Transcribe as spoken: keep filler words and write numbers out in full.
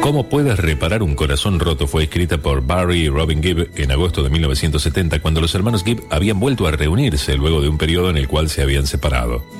¿Cómo puedes reparar un corazón roto? Fue escrita por Barry y Robin Gibb en agosto de mil novecientos setenta, cuando los hermanos Gibb habían vuelto a reunirse luego de un periodo en el cual se habían separado.